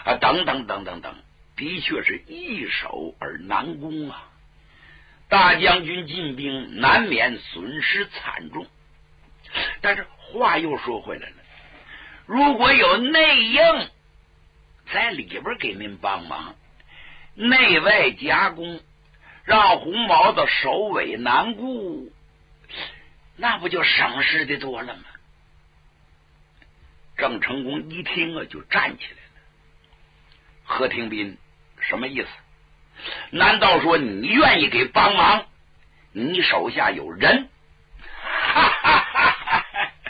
啊，等等等等等，的确是易守而难攻啊。大将军进兵，难免损失惨重。但是话又说回来了，如果有内应在里边给您帮忙，内外夹攻，让红毛子首尾难顾，那不就省事的多了吗？郑成功一听啊，就站起来了。何廷斌，什么意思？难道说你愿意给帮忙？你手下有人？哈哈哈哈！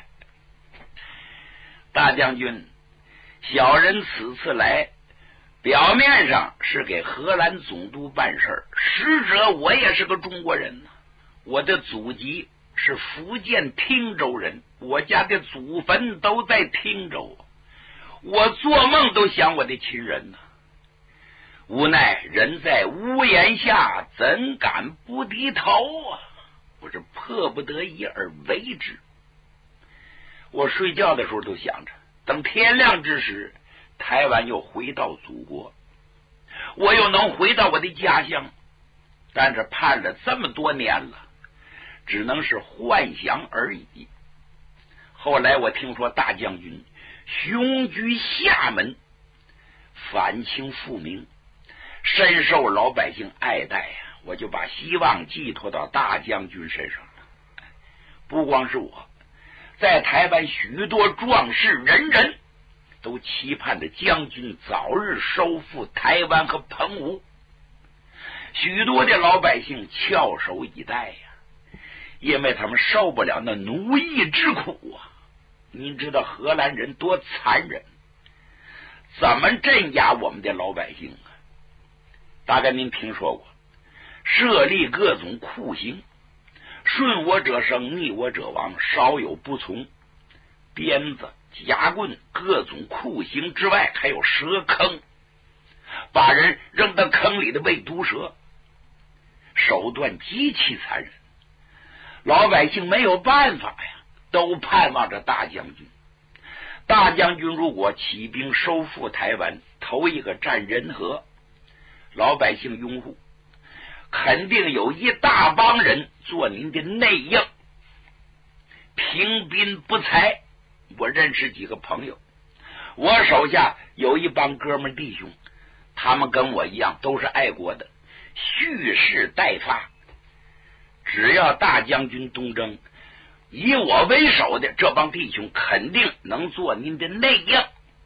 大将军，小人此次来，表面上是给荷兰总督办事，实则我也是个中国人呢。我的祖籍是福建汀州人，我家的祖坟都在汀州，我做梦都想我的亲人呢。无奈人在屋檐下，怎敢不低头啊？我是迫不得已而为之。我睡觉的时候都想着，等天亮之时，台湾又回到祖国，我又能回到我的家乡。但是盼了这么多年了，只能是幻想而已。后来我听说大将军雄居厦门，反清复明，深受老百姓爱戴呀，我就把希望寄托到大将军身上了。不光是我，在台湾许多壮士人人都期盼着将军早日收复台湾和澎湖，许多的老百姓翘首以待呀，因为他们受不了那奴役之苦啊！您知道荷兰人多残忍，怎么镇压我们的老百姓啊？大概您听说过，设立各种酷刑，顺我者生，逆我者亡，稍有不从，鞭子、夹棍，各种酷刑之外，还有蛇坑，把人扔到坑里的喂毒蛇，手段极其残忍。老百姓没有办法呀，都盼望着大将军。大将军如果起兵收复台湾，头一个占仁和，老百姓拥护，肯定有一大帮人做您的内应。平兵不才，我认识几个朋友，我手下有一帮哥们弟兄，他们跟我一样都是爱国的，蓄势待发。只要大将军东征，以我为首的这帮弟兄肯定能做您的内应，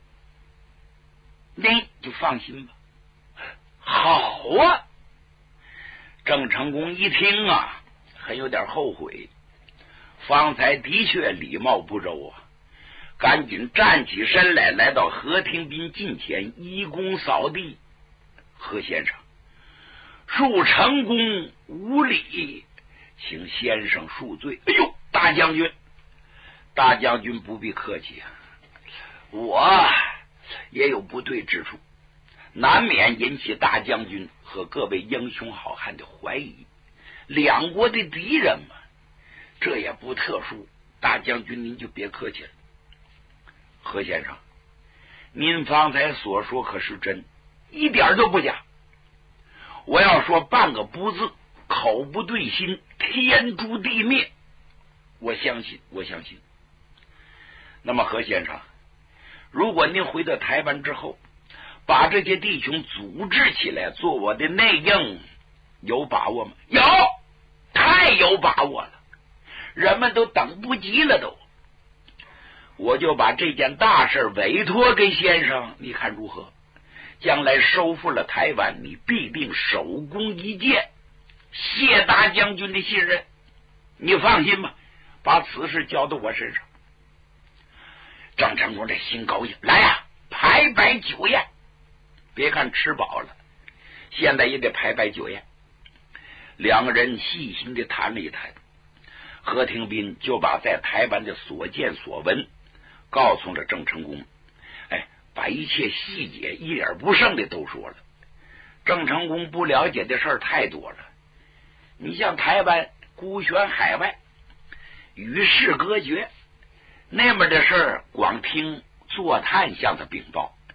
您就放心吧。好啊！郑成功一听啊，还有点后悔，方才的确礼貌不周啊，赶紧站起身来，来到何廷斌近前，一躬扫地。何先生，恕成功无礼，请先生恕罪。哎呦，大将军，大将军不必客气啊，我也有不对之处，难免引起大将军和各位英雄好汉的怀疑。两国的敌人嘛，这也不特殊，大将军您就别客气了。何先生，您方才所说可是真，一点都不假。我要说半个不字，口不对心，天诛地灭，我相信，我相信。那么何先生，如果您回到台湾之后，把这些弟兄组织起来做我的内应，有把握吗？有，太有把握了，人们都等不及了都。我就把这件大事委托给先生，你看如何？将来收复了台湾，你必定首功一件，谢大将军的信任。你放心吧，把此事交到我身上。郑成功这心高兴，来呀，排摆酒宴。别看吃饱了，现在也得排摆酒宴。两个人细心的谈了一谈，何廷斌就把在台湾的所见所闻告诉了郑成功，把一切细节一点不剩的都说了。郑成功不了解的事儿太多了，你像台湾孤悬海外，与世隔绝，那边的事儿光听坐探向他禀报，